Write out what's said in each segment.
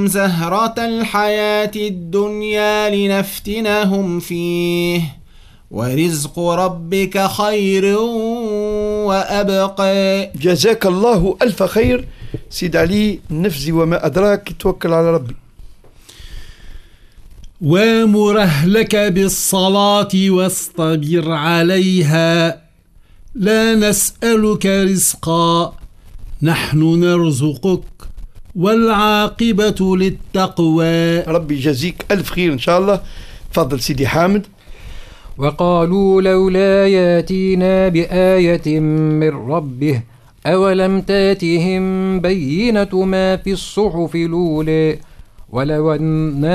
لهم زهرة الحياة الدنيا لنفتنهم فيه ورزق ربك خير وأبقى. جزاك الله ألف خير سيد علي النفزي. وما أدراك، توكل على ربي. وامر أهلك بالصلاة واصطبر عليها لا نسألك رزقا نحن نرزقك والعاقبة للتقوى. ربي يجزيك ألف خير إن شاء الله. تفضل سيدي حامد. وقالوا لولا ياتينا بآية من ربه أولم تاتهم بينة ما في الصحف الأولى ولو أنا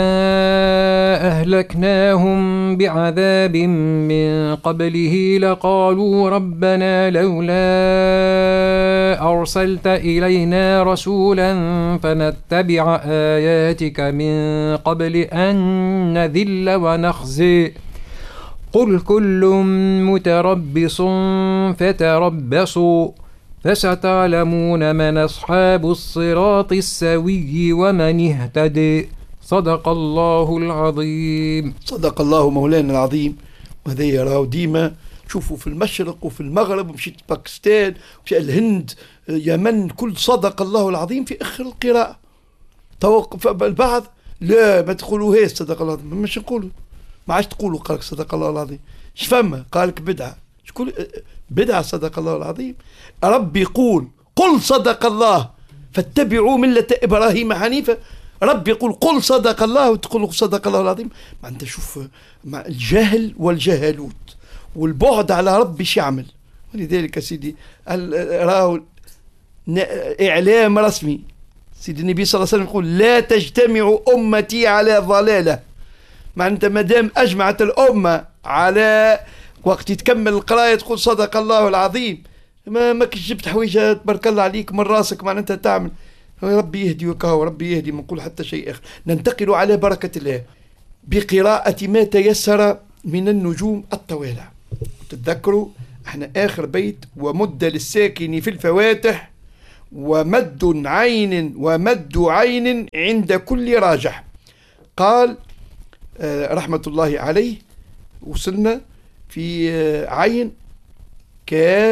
أهلكناهم بعذاب من قبله لقالوا ربنا لولا أرسلت إلينا رسولا فنتبع آياتك من قبل أن نذل ونخزي قل كل متربص فتربصوا فستعلمون من أصحاب الصراط السوي ومن اهتدي. صدق الله العظيم. صدق الله مولانا العظيم. وهذا يراه ديما شوفوا في المشرق وفي المغرب، ومشيت باكستان وفي الهند يمن، كل صدق الله العظيم في آخر القراءة. توقف البعض لا ما تقولوهاش صدق الله العظيم، مش نقولوا، ما عادش تقولوا قالك صدق الله العظيم. شفما قالك بدعة، شكون بدعة صدق الله العظيم؟ ربي يقول قل صدق الله فاتبعوا ملة إبراهيم حنيفا. ربي يقول قل صدق الله وتقول صدق الله العظيم. ما أنت شوف مع الجهل والجهلوت والبعد على ربي شو يعمل. ولذلك سيدي راهو إعلام رسمي سيدي النبي صلى الله عليه وسلم يقول لا تجتمع أمتي على ضلالة. ما أنت مدام أجمعت الأمة على وقت تكمل القراية تقول صدق الله العظيم، ما جبت حويجة تبارك الله عليك من راسك معناتها تعمل. ربي يهدي وكاو، ربي يهدي، ما نقول حتى شيء آخر. ننتقل على بركة الله بقراءة ما تيسر من النجوم الطويلة. تتذكروا احنا آخر بيت ومد للساكن في الفواتح ومد عين عند كل راجح. قال رحمة الله عليه وصلنا في عين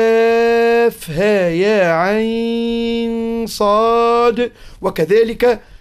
كاف ها يا عين صاد، وكذلك